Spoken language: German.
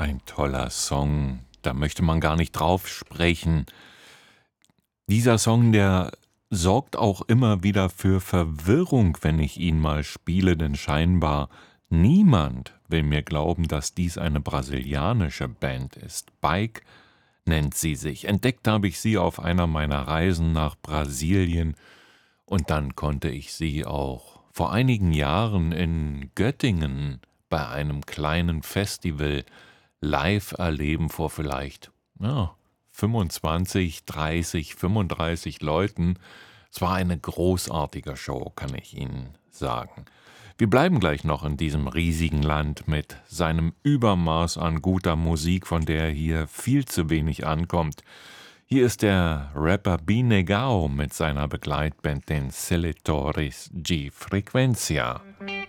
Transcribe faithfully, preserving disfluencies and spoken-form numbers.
Ein toller Song, da möchte man gar nicht drauf sprechen. Dieser Song, der sorgt auch immer wieder für Verwirrung, wenn ich ihn mal spiele, denn scheinbar niemand will mir glauben, dass dies eine brasilianische Band ist. Bike nennt sie sich. Entdeckt habe ich sie auf einer meiner Reisen nach Brasilien und dann konnte ich sie auch vor einigen Jahren in Göttingen bei einem kleinen Festival live erleben vor vielleicht ja, fünfundzwanzig, dreißig, fünfunddreißig Leuten. Es war eine großartige Show, kann ich Ihnen sagen. Wir bleiben gleich noch in diesem riesigen Land mit seinem Übermaß an guter Musik, von der hier viel zu wenig ankommt. Hier ist der Rapper Binegao mit seiner Begleitband den Seletores de Frequência.